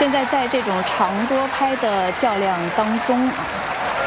现在在这种长多拍的较量当中啊，